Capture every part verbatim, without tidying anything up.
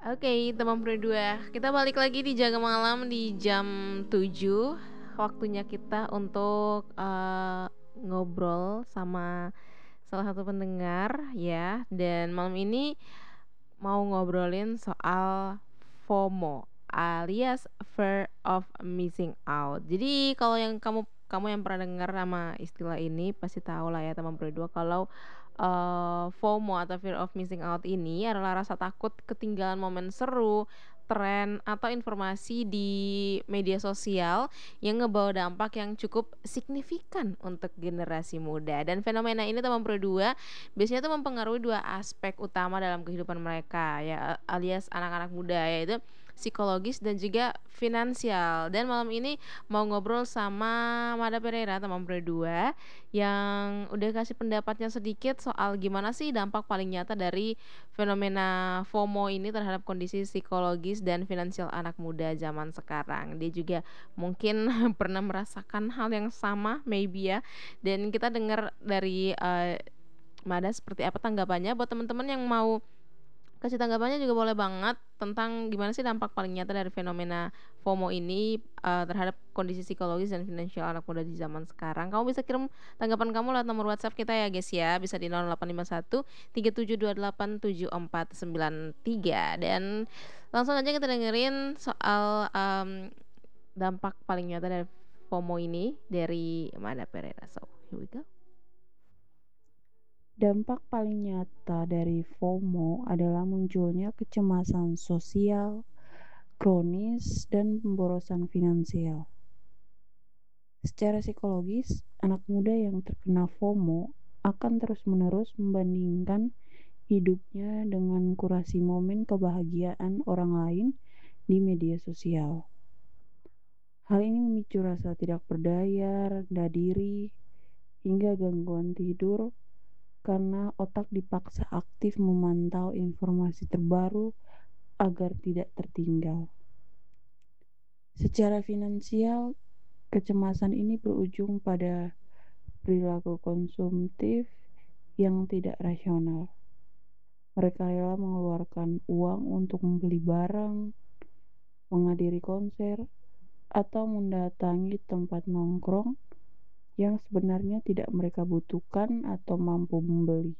Oke, teman Pro dua, kita balik lagi di Jaga Malam di jam tujuh. Waktunya kita untuk eh, ngobrol sama salah satu pendengar ya. Dan malam ini mau ngobrolin soal FOMO alias Fear of Missing Out. Jadi kalau yang kamu kamu yang pernah dengar nama istilah ini pasti tahu lah ya teman Pro dua kalau eh, FOMO atau Fear of Missing Out ini adalah rasa takut ketinggalan momen seru, tren atau informasi di media sosial yang ngebawa dampak yang cukup signifikan untuk generasi muda. Dan fenomena ini teman Pro dua biasanya tuh mempengaruhi dua aspek utama dalam kehidupan mereka ya, alias anak-anak muda, yaitu psikologis dan juga finansial. Dan malam ini mau ngobrol sama Mada Pereira teman Pro dua yang udah kasih pendapatnya sedikit soal gimana sih dampak paling nyata dari fenomena FOMO ini terhadap kondisi psikologis dan finansial anak muda zaman sekarang. Dia juga mungkin pernah merasakan hal yang sama maybe ya. Dan kita dengar dari eh, Mada seperti apa tanggapannya. Buat teman-teman yang mau kasih tanggapannya juga boleh banget tentang gimana sih dampak paling nyata dari fenomena FOMO ini eh, terhadap kondisi psikologis dan finansial anak muda di zaman sekarang. Kamu bisa kirim tanggapan kamu lewat nomor WhatsApp kita ya guys ya. Bisa di nol delapan lima satu tiga tujuh dua delapan tujuh empat sembilan tiga. Dan langsung aja kita dengerin soal em, dampak paling nyata dari FOMO ini dari Mada Pereira. So, here we go. Dampak paling nyata dari FOMO adalah munculnya kecemasan sosial, kronis, dan pemborosan finansial. Secara psikologis, anak muda yang terkena FOMO akan terus-menerus membandingkan hidupnya dengan kurasi momen kebahagiaan orang lain di media sosial. Hal ini memicu rasa tidak berdaya, rendah diri, hingga gangguan tidur karena otak dipaksa aktif memantau informasi terbaru agar tidak tertinggal. Secara finansial, kecemasan ini berujung pada perilaku konsumtif yang tidak rasional. Mereka rela mengeluarkan uang untuk membeli barang, menghadiri konser, atau mendatangi tempat nongkrong yang sebenarnya tidak mereka butuhkan atau mampu membeli,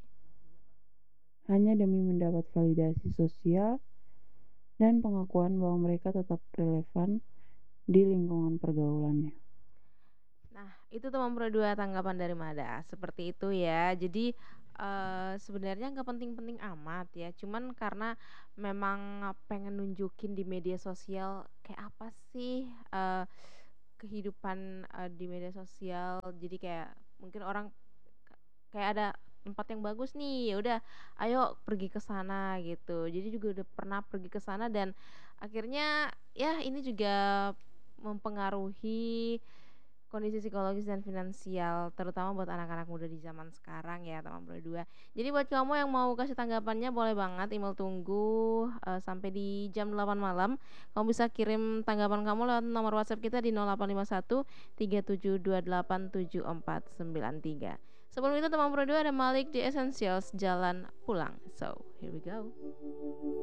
hanya demi mendapat validasi sosial dan pengakuan bahwa mereka tetap relevan di lingkungan pergaulannya. Nah, itu teman Pro dua tanggapan dari Mada. Seperti itu ya. Jadi eh, sebenarnya nggak penting-penting amat ya. Cuman karena memang pengen nunjukin di media sosial kayak apa sih eh, kehidupan eh, di media sosial. Jadi kayak mungkin orang kayak ada tempat yang bagus nih, ya udah ayo pergi ke sana gitu. Jadi juga udah pernah pergi ke sana dan akhirnya ya ini juga mempengaruhi kondisi psikologis dan finansial terutama buat anak-anak muda di zaman sekarang ya teman Pro dua. Jadi buat kamu yang mau kasih tanggapannya boleh banget email tunggu eh, sampai di jam delapan malam. Kamu bisa kirim tanggapan kamu lewat nomor WhatsApp kita di nol delapan lima satu tiga tujuh dua delapan tujuh empat sembilan tiga. Sebelum itu teman Pro dua ada Malik di Essentials Jalan Pulang. So, here we go.